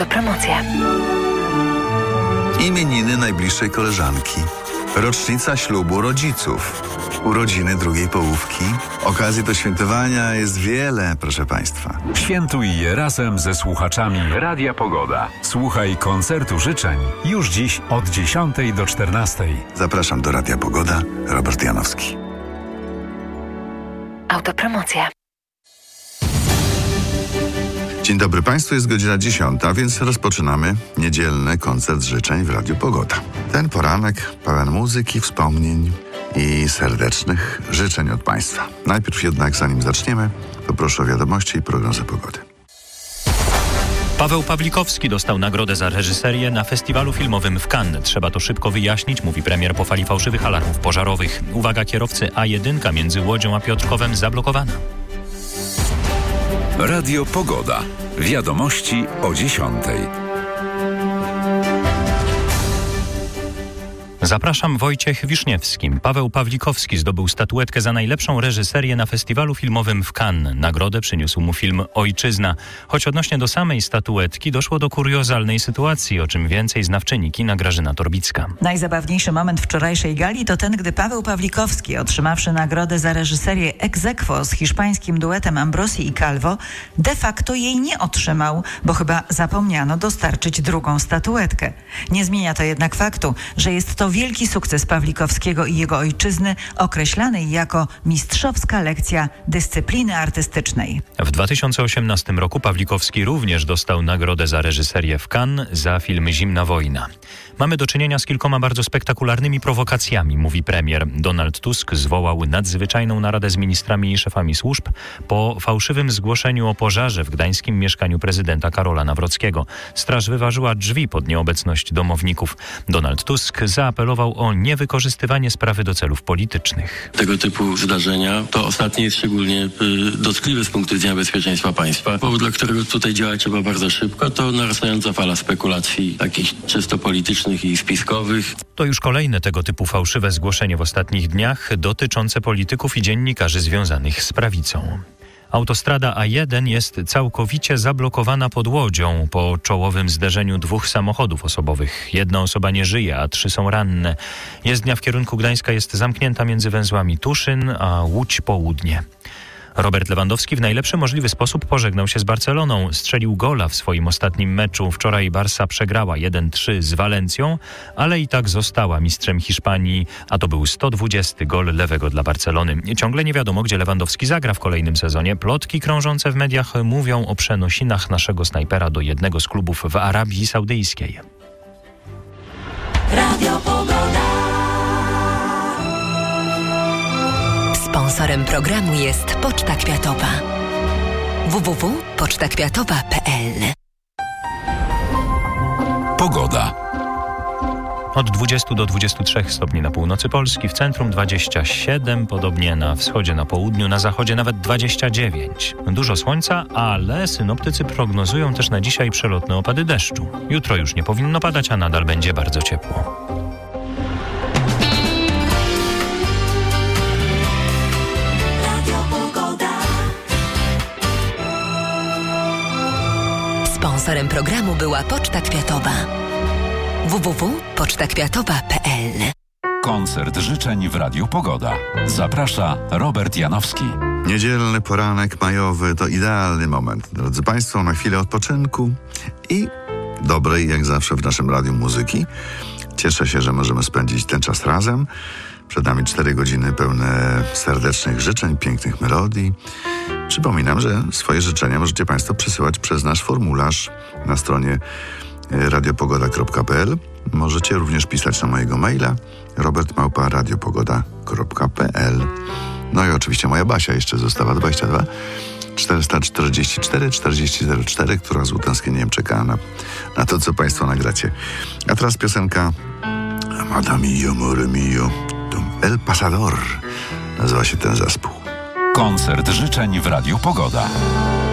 Autopromocja. Imieniny najbliższej koleżanki. Rocznica ślubu rodziców. Urodziny drugiej połówki. Okazji do świętowania jest wiele, proszę Państwa. Świętuj je razem ze słuchaczami Radia Pogoda. Słuchaj koncertu życzeń już dziś od 10 do 14. Zapraszam do Radia Pogoda. Robert Janowski. Autopromocja. Dzień dobry Państwu, jest godzina 10, więc rozpoczynamy niedzielny koncert życzeń w Radiu Pogoda. Ten poranek pełen muzyki, wspomnień i serdecznych życzeń od Państwa. Najpierw jednak, zanim zaczniemy, poproszę o wiadomości i prognozę pogody. Paweł Pawlikowski dostał nagrodę za reżyserię na festiwalu filmowym w Cannes. Trzeba to szybko wyjaśnić, mówi premier po fali fałszywych alarmów pożarowych. Uwaga kierowcy A1 między Łodzią a Piotrkowem zablokowana. Radio Pogoda. Wiadomości o 10. Zapraszam, Wojciech Wiszniewski. Paweł Pawlikowski zdobył statuetkę za najlepszą reżyserię na festiwalu filmowym w Cannes. Nagrodę przyniósł mu film Ojczyzna. Choć odnośnie do samej statuetki doszło do kuriozalnej sytuacji, o czym więcej znawczyni kina Grażyna Torbicka. Najzabawniejszy moment wczorajszej gali to ten, gdy Paweł Pawlikowski, otrzymawszy nagrodę za reżyserię ex aequo z hiszpańskim duetem Ambrosi i Calvo, de facto jej nie otrzymał, bo chyba zapomniano dostarczyć drugą statuetkę. Nie zmienia to jednak faktu, że jest to wielki sukces Pawlikowskiego i jego ojczyzny, określanej jako mistrzowska lekcja dyscypliny artystycznej. W 2018 roku Pawlikowski również dostał nagrodę za reżyserię w Cannes za film Zimna wojna. Mamy do czynienia z kilkoma bardzo spektakularnymi prowokacjami, mówi premier. Donald Tusk zwołał nadzwyczajną naradę z ministrami i szefami służb po fałszywym zgłoszeniu o pożarze w gdańskim mieszkaniu prezydenta Karola Nawrockiego. Straż wyważyła drzwi pod nieobecność domowników. Donald Tusk zaapelował o niewykorzystywanie sprawy do celów politycznych. Tego typu zdarzenia to ostatnie jest szczególnie dotkliwe z punktu widzenia bezpieczeństwa państwa. Powód, dla którego tutaj działać trzeba bardzo szybko, to narastająca fala spekulacji takich czysto politycznych i spiskowych. To już kolejne tego typu fałszywe zgłoszenie w ostatnich dniach dotyczące polityków i dziennikarzy związanych z prawicą. Autostrada A1 jest całkowicie zablokowana pod Łodzią po czołowym zderzeniu dwóch samochodów osobowych. Jedna osoba nie żyje, a 3 są ranne. Jezdnia w kierunku Gdańska jest zamknięta między węzłami Tuszyn a Łódź Południe. Robert Lewandowski w najlepszy możliwy sposób pożegnał się z Barceloną. Strzelił gola w swoim ostatnim meczu. Wczoraj Barsa przegrała 1-3 z Walencją, ale i tak została mistrzem Hiszpanii, a to był 120 gol lewego dla Barcelony. Ciągle nie wiadomo, gdzie Lewandowski zagra w kolejnym sezonie. Plotki krążące w mediach mówią o przenosinach naszego snajpera do jednego z klubów w Arabii Saudyjskiej. Radio Pogoda. Sponsorem programu jest Poczta Kwiatowa. www.pocztakwiatowa.pl. Pogoda. Od 20 do 23 stopni na północy Polski, w centrum 27, podobnie na wschodzie, na południu, na zachodzie nawet 29. Dużo słońca, ale synoptycy prognozują też na dzisiaj przelotne opady deszczu. Jutro już nie powinno padać, a nadal będzie bardzo ciepło. Sponsorem programu była Poczta Kwiatowa. www.pocztakwiatowa.pl. Koncert życzeń w Radiu Pogoda. Zaprasza Robert Janowski. Niedzielny poranek majowy to idealny moment, drodzy Państwo, na chwilę odpoczynku i dobrej, jak zawsze w naszym radiu muzyki. Cieszę się, że możemy spędzić ten czas razem. Przed nami 4 godziny pełne serdecznych życzeń, pięknych melodii. Przypominam, że swoje życzenia możecie Państwo przesyłać przez nasz formularz na stronie radiopogoda.pl. Możecie również pisać na mojego maila robert@radiopogoda.pl. No i oczywiście moja Basia jeszcze została 22 444 4004, która z utęsknieniem czeka na to, co Państwo nagracie. A teraz piosenka Amada mio, more mio, El Pasador nazywa się ten zespół. Koncert życzeń w Radiu Pogoda.